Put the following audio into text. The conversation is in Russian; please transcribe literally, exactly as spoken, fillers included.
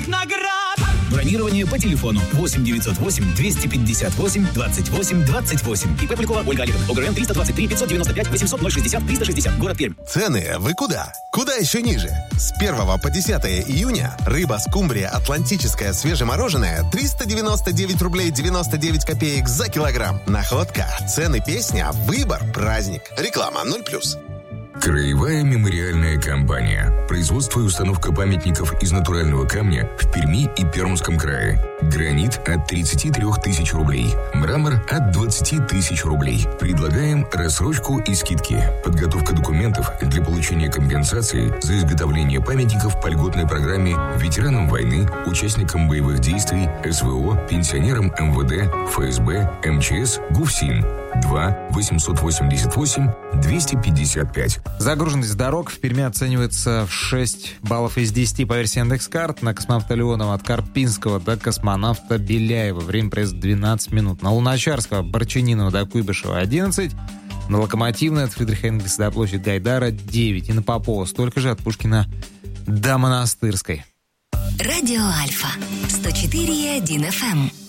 никаких наград. Бронирование по телефону восемь девятьсот восемь двести пятьдесят восемь двадцать восемь двадцать восемь. ИП Полякова Ольга Олеговна. ОГРН триста двадцать три пятьсот девяносто пять восемьсот ноль шестьдесят триста шестьдесят. Город Пермь. Цены вы куда? Куда еще ниже? С первого по десятое июня рыба скумбрия атлантическая свежемороженая триста девяносто девять рублей девяносто девять копеек за килограмм. Находка, цены песня, выбор, праздник. Реклама ноль плюс. Краевая мемориальная компания. Производство и установка памятников из натурального камня в Перми и Пермском крае. Гранит от тридцати трёх тысяч рублей. Мрамор от двадцати тысяч рублей. Предлагаем рассрочку и скидки. Подготовка документов для получения компенсации за изготовление памятников по льготной программе ветеранам войны, участникам боевых действий, СВО, пенсионерам эм вэ дэ, эф эс бэ, эм че эс, ГУФСИН. два восемьсот восемьдесят восемь двести пятьдесят пять. Загруженность дорог в Перми оценивается в шесть баллов из десяти по версии Яндекс.Карт. На космонавта Леонова от Карпинского до космонавта Беляева. Время проезда двенадцать минут. На Луначарского, Борчанинова до Куйбышева одиннадцать. На Локомотивной от Фридриха Энгельса до площади Гайдара девять. И на Попова столько же от Пушкина до Монастырской. Радио Альфа сто четыре и один эф эм.